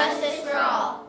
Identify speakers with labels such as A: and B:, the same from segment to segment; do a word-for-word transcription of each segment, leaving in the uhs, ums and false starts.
A: justice for all.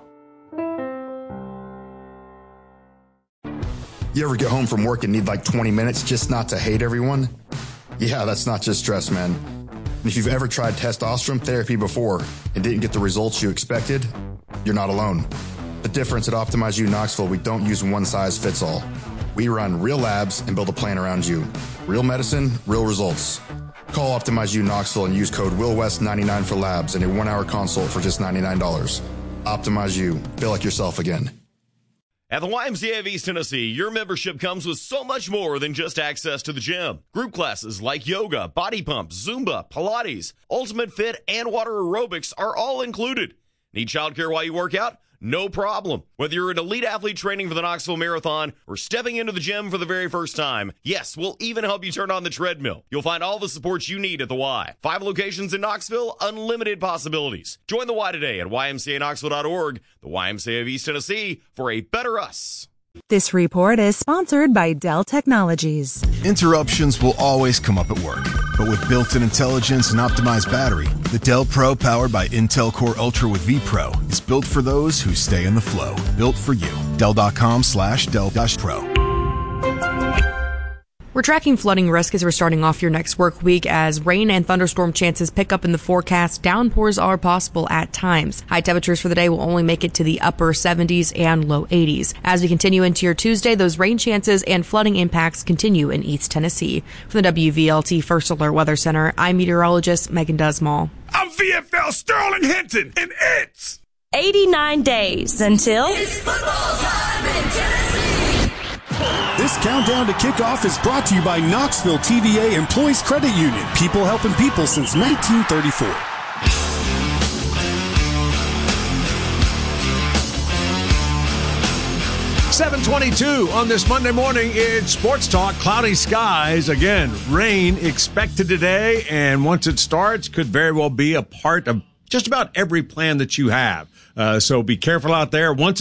B: You ever get home from work and need like twenty minutes just not to hate everyone? Yeah, that's not just stress, man. And if you've ever tried testosterone therapy before and didn't get the results you expected, you're not alone. The difference at Optimize U Knoxville, we don't use one size fits all. We run real labs and build a plan around you. Real medicine, real results. Call Optimize U Knoxville and use code Will West ninety-nine for labs and a one-hour consult for just ninety-nine dollars. Optimize U. Feel like yourself again.
C: At the Y M C A of East Tennessee, your membership comes with so much more than just access to the gym. Group classes like yoga, body pump, Zumba, Pilates, Ultimate Fit, and water aerobics are all included. Need childcare while you work out? No problem. Whether you're an elite athlete training for the Knoxville Marathon or stepping into the gym for the very first time, yes, we'll even help you turn on the treadmill. You'll find all the support you need at the Y. Five locations in Knoxville, unlimited possibilities. Join the Y today at Y M C A Knoxville dot org, the Y M C A of East Tennessee, for a better us.
D: This report is sponsored by Dell Technologies.
E: Interruptions will always come up at work, but with built-in intelligence and optimized battery, the Dell Pro powered by Intel Core Ultra with vPro is built for those who stay in the flow. Built for you. Dell.com slash Dell dash Pro.
F: We're tracking flooding risk as we're starting off your next work week as rain and thunderstorm chances pick up in the forecast. Downpours are possible at times. High temperatures for the day will only make it to the upper seventies and low eighties. As we continue into your Tuesday, those rain chances and flooding impacts continue in East Tennessee. From the W V L T First Alert Weather Center, I'm meteorologist Megan Dusmall.
G: I'm V F L Sterling Hinton, and it's
H: eighty-nine days until
A: It's football time in Tennessee.
I: This countdown to kickoff is brought to you by Knoxville T V A Employees Credit Union. People helping people since nineteen thirty-four.
G: seven twenty-two on this Monday morning. It's Sports Talk. Cloudy skies. Again, rain expected today, and once it starts, could very well be a part of just about every plan that you have. Uh, so be careful out there. Once